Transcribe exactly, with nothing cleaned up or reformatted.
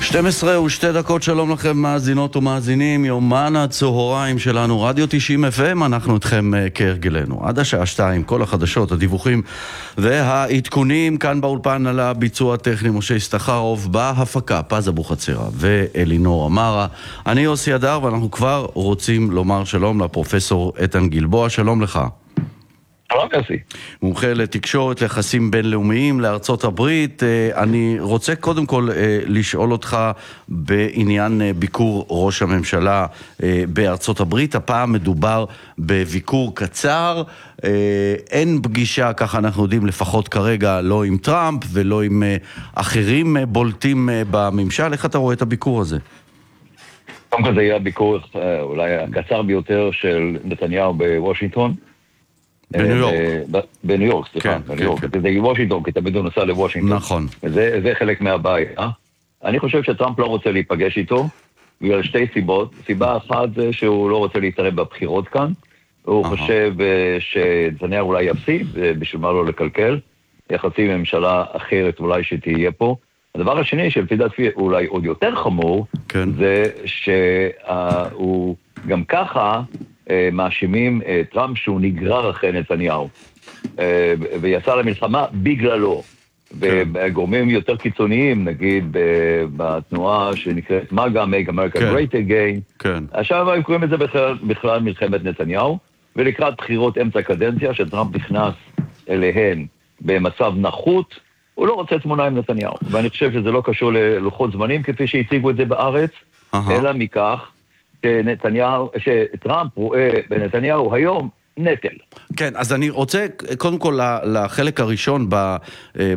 שתים עשרה ושתי דקות, שלום לכם מאזינות ומאזינים, יומן הצהריים שלנו, רדיו תשעים אף אם, אנחנו אתכם כהרגלנו. עד השעה שתיים, כל החדשות, הדיווחים והעדכונים, כאן באולפן על הביצוע הטכני, משה הסתחרוב, בהפקה, פז אבוחצירא ואלינור אמרה. אני יוסי אדר, ואנחנו כבר רוצים לומר שלום לפרופסור איתן גלבוע, שלום לך. שלום יוסי. מומחה לתקשורת, ליחסים בינלאומיים, לארצות הברית. אני רוצה קודם כל לשאול אותך בעניין ביקור ראש הממשלה בארצות הברית. הפעם מדובר בביקור קצר, אין פגישה, ככה אנחנו יודעים לפחות כרגע, לא עם טראמפ ולא עם אחרים בולטים בממשל. איך אתה רואה את הביקור הזה? קודם כל זה יהיה הביקור אולי הקצר ביותר של נתניהו בוושינגטון. בניו יורק. בניו יורק, סליחה. בניו יורק. זה וושינגטון, כי תמיד הוא נוסע לוושינגטון. נכון. וזה חלק מהבעיה. אני חושב שטראמפ לא רוצה להיפגש איתו, בגלל שתי סיבות. סיבה אחת זה שהוא לא רוצה להתערב בבחירות כאן. הוא חושב שנתניהו אולי יפסיד, בשביל מה לא לקלקל. יחסים עם ממשלה אחרת אולי שתהיה פה. הדבר השני, שלפי דעתי אולי עוד יותר חמור, זה שהוא גם ככה מאשימים טראמפ שהוא נגרר אחרי נתניהו, ויצא למלחמה בגללו. וגורמים יותר קיצוניים, נגיד בתנועה שנקראת מגה, Make America Great Again, עכשיו הם קוראים את זה בכלל מלחמת נתניהו, ולקראת בחירות אמצע קדנציה, שטראמפ נכנס אליהן במצב נחות, הוא לא רוצה תמונה עם נתניהו. ואני חושב שזה לא קשור ללוחות זמנים, כפי שהציגו את זה בארץ, אלא מכך שנתניהו, שטראמפ רואה בנתניהו היום נטל. כן, אז אני רוצה קודם כל לחלק הראשון